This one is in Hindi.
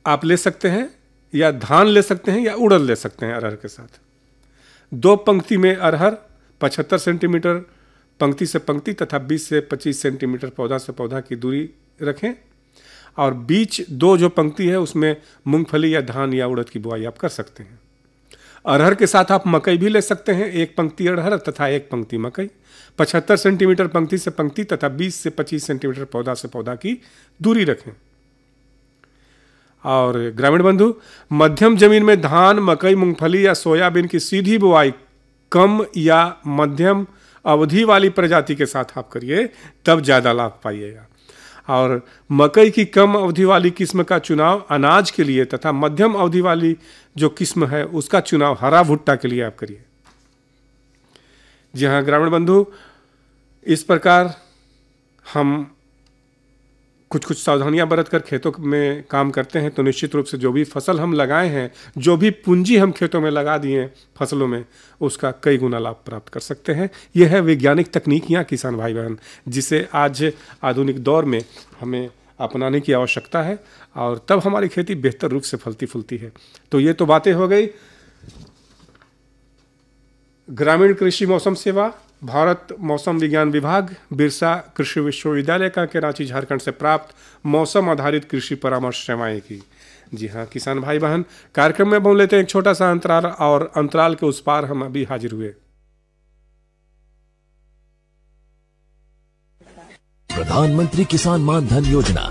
आप ले सकते हैं, या धान ले सकते हैं, या उड़द ले सकते हैं अरहर के साथ। 2 पंक्ति में अरहर 75 सेंटीमीटर पंक्ति से पंक्ति तथा 20 से 25 सेंटीमीटर पौधा से पौधा की दूरी रखें, और बीच 2 जो पंक्ति है उसमें मूंगफली या धान या उड़द की बुआई आप कर सकते हैं। अरहर के साथ आप मकई भी ले सकते हैं, 1 पंक्ति अरहर तथा 1 पंक्ति मकई। 75 सेंटीमीटर पंक्ति से पंक्ति तथा 20 से 25 सेंटीमीटर पौधा से पौधा की दूरी रखें। और ग्रामीण बंधु, मध्यम जमीन में धान, मकई, मूंगफली या सोयाबीन की सीधी बुआई कम या मध्यम अवधि वाली प्रजाति के साथ आप करिए, तब ज़्यादा लाभ पाइएगा। और मकई की कम अवधि वाली किस्म का चुनाव अनाज के लिए तथा मध्यम अवधि वाली जो किस्म है उसका चुनाव हरा भुट्टा के लिए आप करिए। जी हाँ ग्रामीण बंधु, इस प्रकार हम कुछ सावधानियां बरतकर खेतों में काम करते हैं तो निश्चित रूप से जो भी फसल हम लगाए हैं, जो भी पूंजी हम खेतों में लगा दिए हैं फसलों में, उसका कई गुना लाभ प्राप्त कर सकते हैं। यह है वैज्ञानिक तकनीकियां किसान भाई बहन, जिसे आज आधुनिक दौर में हमें अपनाने की आवश्यकता है, और तब हमारी खेती बेहतर रूप से फलती फूलती है। तो ये तो बातें हो गई ग्रामीण कृषि मौसम सेवा, भारत मौसम विज्ञान विभाग, बिरसा कृषि विश्वविद्यालय का के रांची झारखंड से प्राप्त मौसम आधारित कृषि परामर्श सेवाएं की। जी हाँ किसान भाई बहन, कार्यक्रम में बोल लेते हैं एक छोटा सा अंतराल, और अंतराल के उस पार हम अभी हाजिर हुए। प्रधानमंत्री किसान मान धन योजना